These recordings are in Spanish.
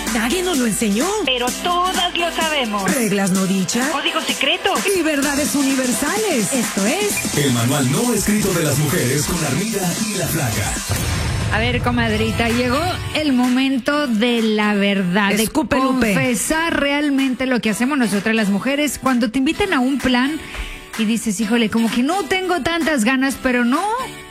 Nadie nos lo enseñó. Pero todas lo sabemos. Reglas no dichas. Código secreto. Y verdades universales. Esto es El manual no escrito de las mujeres con Armida y la Flaca. A ver, comadrita, llegó el momento de la verdad, Escupe, de Lupe. confesar realmente lo que hacemos nosotras las mujeres cuando te invitan a un plan y dices, híjole, como que no tengo tantas ganas, pero no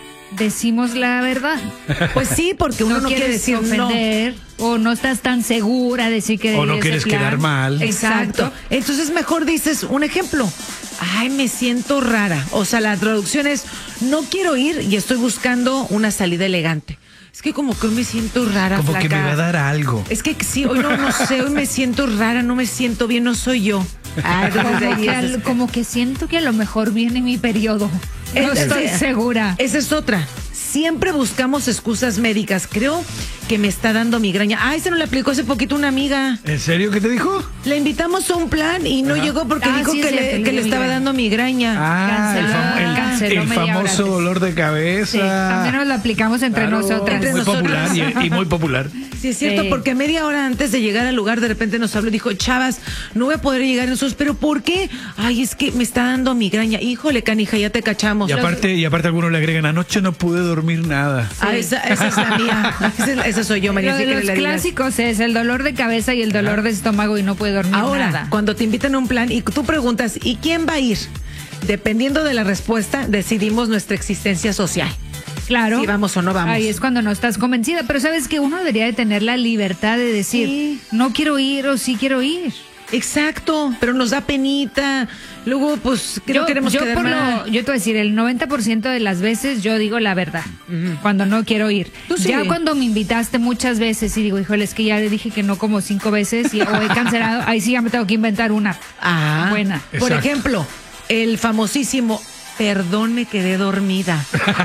decimos la verdad. Pues sí, porque uno no quiere quieres decir ofender o no estás tan segura de decir que O no ese quieres plan. quedar mal. Exacto. Entonces mejor dices un ejemplo. Ay, me siento rara. O sea, la traducción es, no quiero ir y estoy buscando una salida elegante. Es que como que hoy me siento rara, Como flaca. que me va a dar algo. Es que sí, hoy no sé, hoy me siento rara, no me siento bien, no soy yo. Ah, entonces ahí Como que siento que a lo mejor viene mi periodo. No estoy segura. Esa es otra. Siempre buscamos excusas médicas. Creo que me está dando migraña. Ay, se nos le aplicó hace poquito una amiga. ¿En serio qué te dijo? La invitamos a un plan y no llegó porque dijo sí, que, es cierto, que le dio estaba migraña. dando migraña. Canceló el media hora famoso antes. dolor de cabeza. Sí, también nos lo aplicamos entre Claro, nosotras. Entre muy nosotras. popular y muy popular. Sí, es cierto, Sí. porque media hora antes de llegar al lugar de repente nos habló y dijo, chavas, no voy a poder llegar a nosotros, pero ¿por qué? Ay, es que me está dando migraña. Híjole, canija, ya te cachamos. Y aparte algunos le agregan, anoche no pude dormir nada. Ah, esa es la mía. Esa soy yo, María. Lo sí de que los le digas. clásicos es el dolor de cabeza y el dolor de estómago y no puede dormir Ahora, nada. cuando te invitan a un plan y tú preguntas, ¿y quién va a ir? Dependiendo de la respuesta, decidimos nuestra existencia social. Claro. Si vamos o no vamos. Ahí es cuando no estás convencida. Pero sabes que uno debería de tener la libertad de decir, Sí. no quiero ir o sí quiero ir. Exacto, pero nos da penita. Luego, pues, que no queremos quedar mal. Yo te voy a decir, el 90% de las veces yo digo la verdad, cuando no quiero ir. Tú sí. Ya cuando me invitaste muchas veces y digo, híjole, es que ya le dije que no como 5 veces o he cancelado, ahí sí ya me tengo que inventar una buena. Por Exacto. ejemplo, el famosísimo, perdón, me quedé dormida.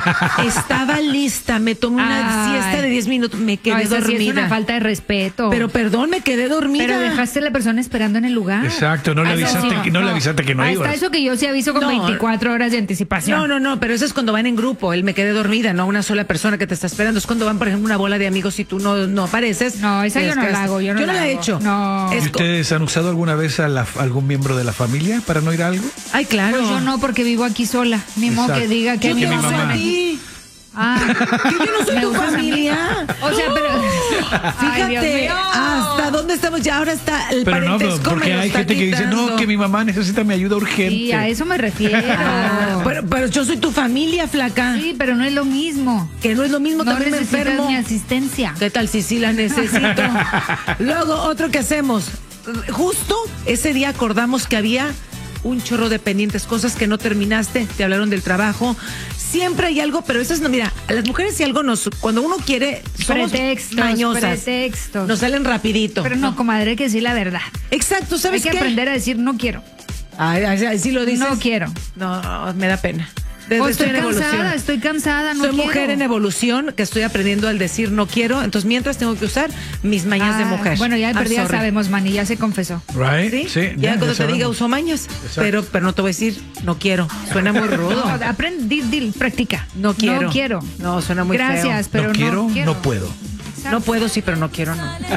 Estaba lista, me tomé una Ay. siesta de 10 minutos, me quedé No, esa sí dormida. es una falta de respeto. Pero perdón, me quedé dormida. Pero dejaste a la persona esperando en el lugar. Exacto, no le avisaste que no Ahí ibas. está eso que yo sí aviso con No. 24 horas de anticipación. No, pero eso es cuando van en grupo, el me quedé dormida, no una sola persona que te está esperando. Es cuando van, por ejemplo, una bola de amigos y tú no apareces. No, esa yo no la hago, yo no la he hago. hecho. No. ¿Y Es ustedes han usado alguna vez a algún miembro de la familia para no ir a algo? Ay, claro. Pues yo no, porque vivo aquí sola. Ni modo que Exacto. diga que Yo mi te mi amo mamá. a ti. Ah, Que yo no soy me tu usas a mí. familia. O sea, pero. Ay, Dios Fíjate, mío. ¿hasta dónde estamos? Ya ahora está el Pero no, parentesco. porque me lo hay está gente que dice, quitando. no, que mi mamá necesita mi ayuda urgente. Sí, a eso me refiero. Pero yo soy tu familia, flaca. Sí, pero no es lo mismo. Que no es lo mismo, No también me necesitas enfermo. mi asistencia. ¿Qué tal si sí la necesito? Luego, otro que hacemos. Justo ese día acordamos que había un chorro de pendientes, cosas que no terminaste, te hablaron del trabajo. Siempre hay algo, pero eso es no, mira, a las mujeres si algo cuando uno quiere, somos mañosas. Pretextos. Nos salen rapidito. Pero no, comadre, hay que decir la verdad. Exacto, Hay ¿sabes que qué? aprender a decir no quiero. Ay, sí lo dices. No quiero. No, me da pena. O Estoy en evolución. estoy cansada, no Soy quiero. mujer en evolución que estoy aprendiendo al decir no quiero, entonces mientras tengo que usar mis mañas de mujer. Bueno, ya de I'm perdida sorry. sabemos, Manny, ya se confesó. Right? ¿Sí? Ya cuando te diga sabemos. uso mañas, Exacto. pero no te voy a decir no quiero, suena muy rudo. No, aprende, practica. No quiero. No quiero. No, suena muy feo. Gracias, pero no quiero, no quiero. no puedo. No puedo, sí, pero no quiero, no.